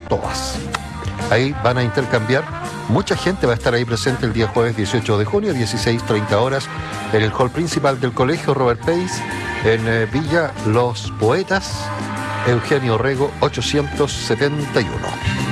todas. Ahí van a intercambiar. Mucha gente va a estar ahí presente el día jueves 18 de junio, 16:30 horas, en el hall principal del colegio Robert Pace, en Villa Los Poetas, Eugenio Orrego 871.